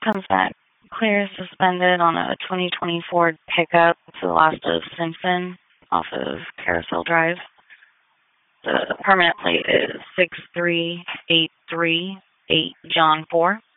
Comes back clear suspended on a 2020 Ford pickup to the last of Simpson off of Carousel Drive. The permanent plate is 63838 John 4.